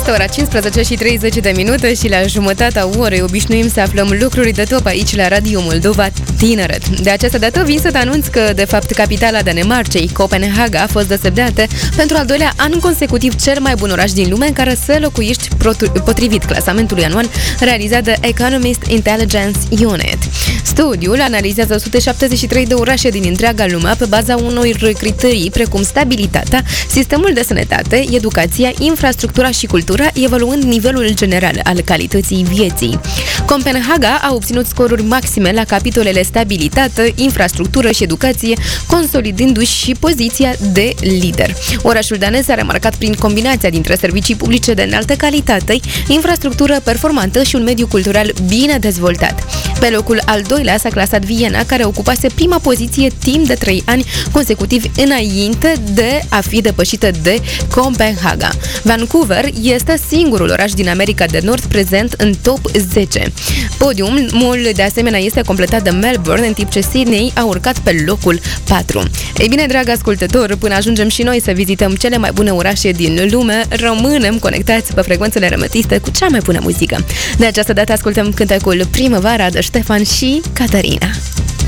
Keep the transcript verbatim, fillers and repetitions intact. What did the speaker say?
Este ora cincisprezece și treizeci de minute și la jumătatea orei obișnuim să aflăm lucruri de top aici la Radio Moldova Tineret. De această dată vin să te anunț că, de fapt, capitala Danemarcei, Copenhaga, a fost desemnată pentru al doilea an consecutiv cel mai bun oraș din lume în care să locuiești potrivit clasamentului anual realizat de Economist Intelligence Unit. Studiul analizează o sută șaptezeci și trei de orașe din întreaga lume pe baza unor criterii precum stabilitatea, sistemul de sănătate, educația, infrastructura și cultura, evaluând nivelul general al calității vieții. Copenhaga a obținut scoruri maxime la capitolele stabilitate, infrastructură și educație, consolidându-și și poziția de lider. Orașul danez s-a remarcat prin combinația dintre servicii publice de înaltă calitate, infrastructură performantă și un mediu cultural bine dezvoltat. Pe locul al doilea s-a clasat Viena, care ocupase prima poziție timp de trei ani consecutiv înainte de a fi depășită de Copenhaga. Vancouver este singurul oraș din America de Nord prezent în top zece. Podiumul de asemenea este completat de Melbourne, în timp ce Sydney a urcat pe locul patru. Ei bine, drag ascultător, până ajungem și noi să vizităm cele mai bune orașe din lume, rămânem conectați pe frecvențele remetiste cu cea mai bună muzică. De această dată ascultăm cântecul Primăvara de Ștefan și Catarina.